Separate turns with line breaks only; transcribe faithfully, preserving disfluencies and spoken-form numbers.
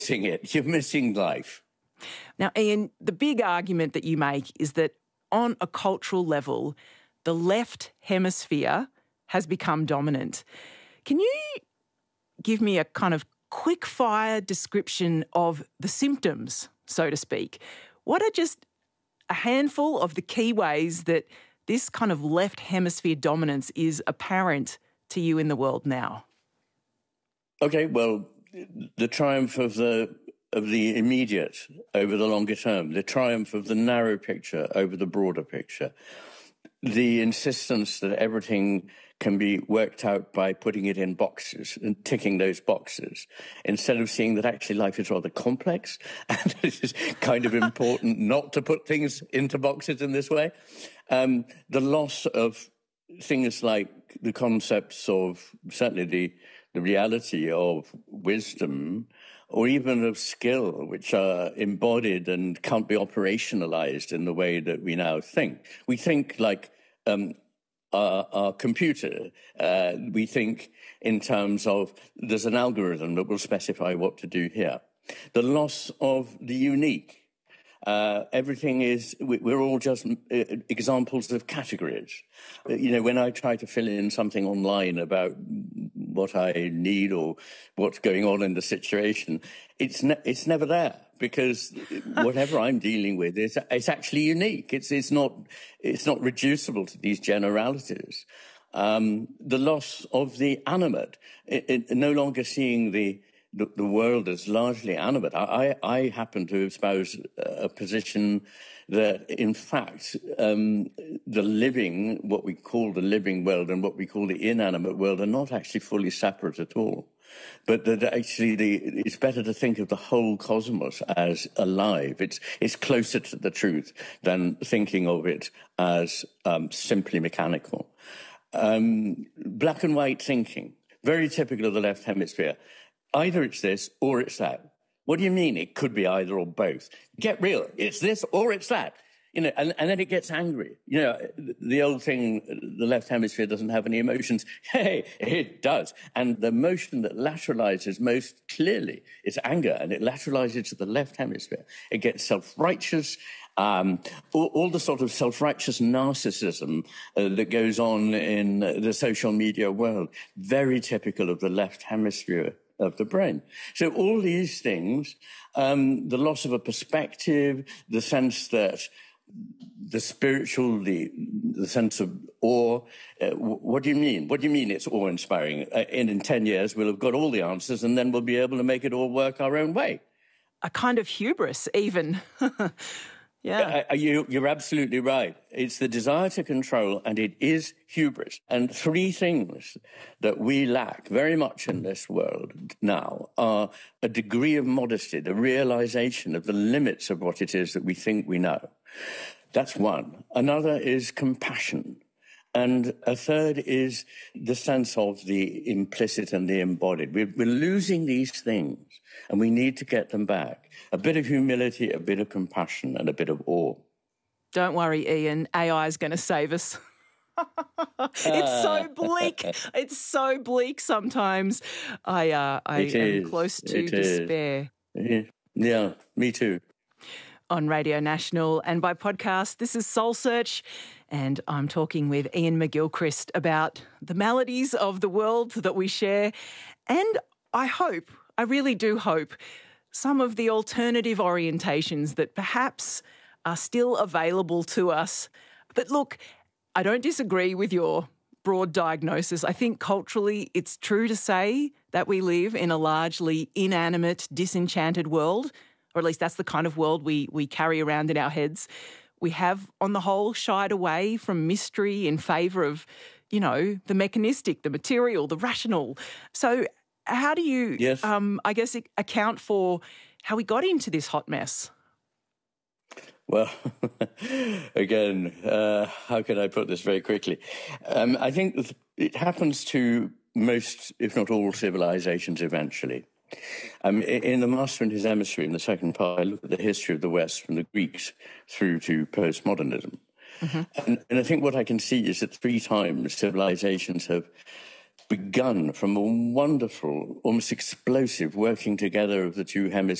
missing it. You're missing life.
Now, Ian, the big argument that you make is that on a cultural level, the left hemisphere has become dominant. Can you give me a kind of quick-fire description of the symptoms, so to speak? What are just a handful of the key ways that this kind of left hemisphere dominance is apparent to you in the world now?
Okay, well, the triumph of the of the immediate over the longer term, the triumph of the narrow picture over the broader picture, the insistence that everything can be worked out by putting it in boxes and ticking those boxes, instead of seeing that actually life is rather complex and it is kind of important not to put things into boxes in this way. Um, the loss of things like the concepts of, certainly the, the reality of wisdom, or even of skill, which are embodied and can't be operationalized in the way that we now think. We think like um, our, our computer. Uh, we think in terms of there's an algorithm that will specify what to do here. The loss of the unique. Uh, everything is, we're all just examples of categories. You know, when I try to fill in something online about what I need or what's going on in the situation, it's ne- it's never there, because whatever I'm dealing with is it's actually unique. It's it's not it's not reducible to these generalities. Um, the loss of the animate, it, it, no longer seeing the The, the world is largely animate. I, I happen to espouse a position that, in fact, um, the living, what we call the living world and what we call the inanimate world are not actually fully separate at all. But that actually the, it's better to think of the whole cosmos as alive. It's, it's closer to the truth than thinking of it as um, simply mechanical. Um, black and white thinking, very typical of the left hemisphere. Either it's this or it's that. What do you mean it could be either or both? Get real. It's this or it's that. You know, and, and then it gets angry. You know, the old thing, the left hemisphere doesn't have any emotions. Hey, it does. And the emotion that lateralizes most clearly is anger, and it lateralizes to the left hemisphere. It gets self-righteous. Um, all, all the sort of self-righteous narcissism uh, that goes on in the social media world, very typical of the left hemisphere of the brain. So all these things, um, the loss of a perspective, the sense that the spiritual, the, the sense of awe, uh, what do you mean? What do you mean it's awe-inspiring? Uh, and in ten years, we'll have got all the answers, and then we'll be able to make it all work our own way.
A kind of hubris, even. Yeah.
Uh, you, you're absolutely right. It's the desire to control, and it is hubris. And three things that we lack very much in this world now are a degree of modesty, the realization of the limits of what it is that we think we know. That's one. Another is compassion. And a third is the sense of the implicit and the embodied. We're, we're losing these things, and we need to get them back. A bit of humility, a bit of compassion, and a bit of awe.
Don't worry, Ian. A I is going to save us. It's so bleak. It's so bleak sometimes. I, uh, I am close to
it
despair.
Is. Yeah, me too.
On Radio National and by podcast, this is Soul Search, and I'm talking with Ian McGilchrist about the maladies of the world that we share, and I hope, I really do hope, some of the alternative orientations that perhaps are still available to us. But look, I don't disagree with your broad diagnosis. I think culturally it's true to say that we live in a largely inanimate, disenchanted world, or at least that's the kind of world we, we carry around in our heads. We have, on the whole, shied away from mystery in favour of, you know, the mechanistic, the material, the rational. So how do you,
yes.
um, I guess, account for how we got into this hot mess?
Well, again, uh, how can I put this very quickly? Um, I think it happens to most, if not all, civilizations eventually. Um, in The Master and His Emissary, in the second part, I look at the history of the West from the Greeks through to postmodernism. Mm-hmm. And, and I think what I can see is that three times civilizations have begun from a wonderful, almost explosive working together of the two hemispheres.